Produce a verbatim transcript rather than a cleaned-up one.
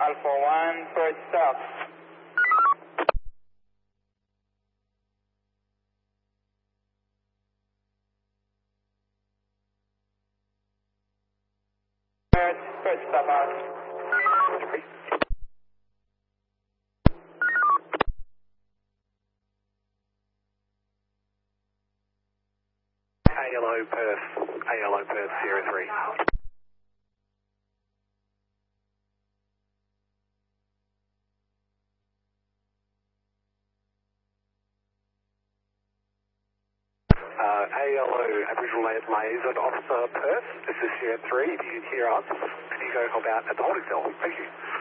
Alpha one, Perth stop. Perth, Perth stop out. A L O Perth, A L O Perth, Sierra three. Uh, A L O Aboriginal Liaison Officer Perth, this is Sierra three. If you can hear us, can you go help out at the holding cell? Thank you.